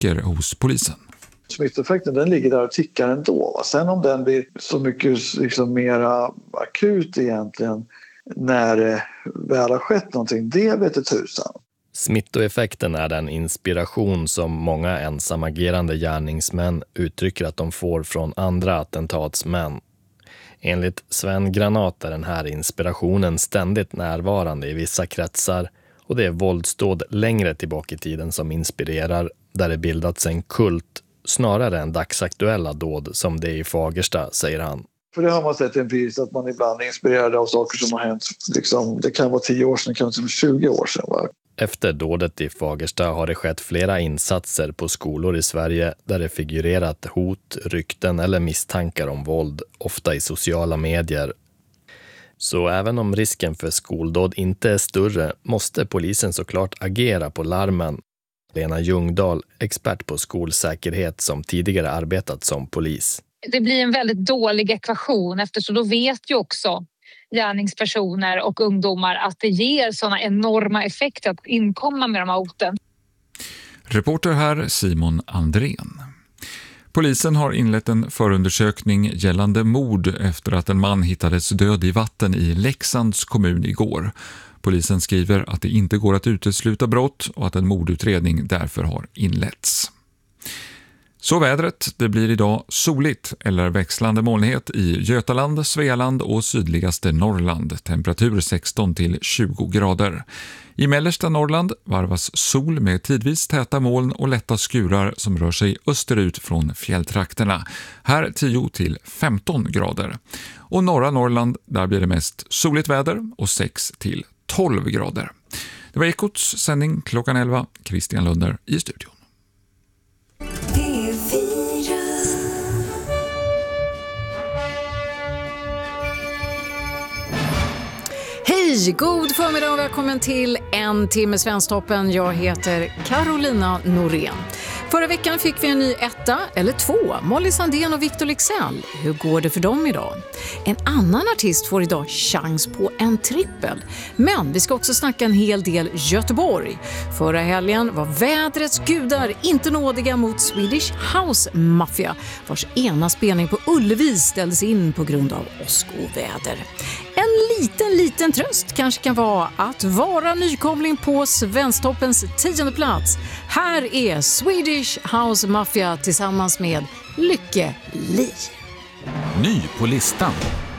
räcker hos polisen. Smittoeffekten den ligger där och tickar ändå. Sen om den blir så mycket liksom mera akut egentligen när det väl har skett någonting, det vet ett tusan. Smittoeffekten är den inspiration som många ensamagerande gärningsmän uttrycker att de får från andra attentatsmän. Enligt Sven Granat är den här inspirationen ständigt närvarande i vissa kretsar och det är våldsdåd längre tillbaka i tiden som inspirerar, där det bildats en kult snarare än dagsaktuella dåd som det i Fagersta, säger han. För det har man sett empiriskt att man ibland är inspirerad av saker som har hänt. Liksom, det kan vara 10 år sedan, kanske 20 år sedan. Va? Efter dådet i Fagersta har det skett flera insatser på skolor i Sverige där det figurerat hot, rykten eller misstankar om våld, ofta i sociala medier. Så även om risken för skoldåd inte är större måste polisen såklart agera på larmen. Lena Ljungdahl, expert på skolsäkerhet som tidigare arbetat som polis. Det blir en väldigt dålig ekvation eftersom då vet ju också gärningspersoner och ungdomar att det ger sådana enorma effekter att inkomma med de här hoten. Reporter här Simon Andrén. Polisen har inlett en förundersökning gällande mord efter att en man hittades död i vatten i Leksands kommun igår. Polisen skriver att det inte går att utesluta brott och att en mordutredning därför har inletts. Så vädret, det blir idag soligt eller växlande molnighet i Götaland, Svealand och sydligaste Norrland. Temperatur 16 till 20 grader. I mellersta Norrland varvas sol med tidvis täta moln och lätta skurar som rör sig österut från fjälltrakterna. Här 10 till 15 grader. Och norra Norrland, där blir det mest soligt väder och 6 till 12 grader. Det var Ekots sändning klockan 11. Christian Lunder i studion. Hej, god förmiddag och välkommen till En timme Svensktoppen. Jag heter Carolina Norén. Förra veckan fick vi en ny 1 eller 2, Molly Sandén och Victor Leksell. Hur går det för dem idag? En annan artist får idag chans på en trippel. Men vi ska också snacka en hel del Göteborg. Förra helgen var vädrets gudar inte nådiga mot Swedish House Mafia, vars ena spelning på Ullevi ställdes in på grund av åskoväder. En liten tröst kanske kan vara att vara nykomling på Svensktoppens 10:e plats. Här är Swedish House Mafia tillsammans med Lykke Li. Ny på listan.